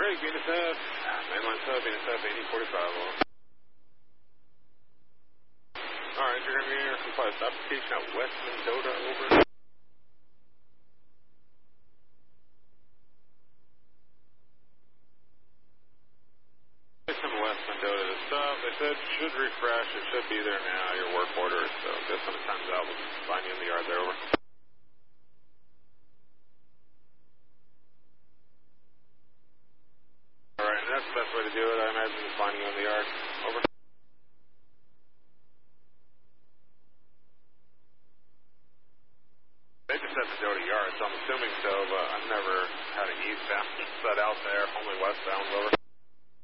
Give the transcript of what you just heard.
Drake, Venus F. Mainline sub, Venus F, 8045, over. Alright, you're going to be here for flight application at West Mendota, over. From West Mendota to sub, they said should refresh, it should be there now, your work order, so just when it time's out, we'll find you in the yard there, over. Alright, that's the best way to do it, I imagine, is finding you in the yard, over. They just said Mendota yard, so I'm assuming so, but I've never had an eastbound set out there, only westbound, over.